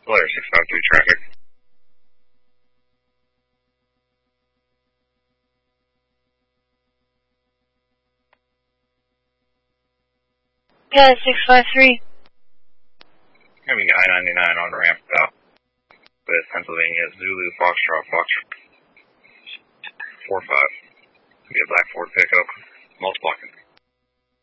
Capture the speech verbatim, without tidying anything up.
Blair six five three traffic. Yeah, six five three. Having I ninety-nine on ramp out with Pennsylvania Zulu Foxtrot Foxtrot four five. Be a Black Ford pickup, multi-blocking.